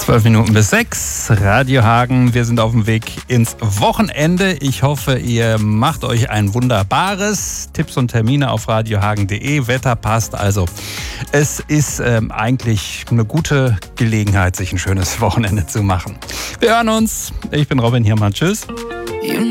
12 Minuten bis 6, Radio Hagen. Wir sind auf dem Weg ins Wochenende. Ich hoffe, ihr macht euch ein wunderbares. Tipps und Termine auf radiohagen.de. Wetter passt. Also es ist eigentlich eine gute Gelegenheit, sich ein schönes Wochenende zu machen. Wir hören uns. Ich bin Robin Hiermann. Tschüss.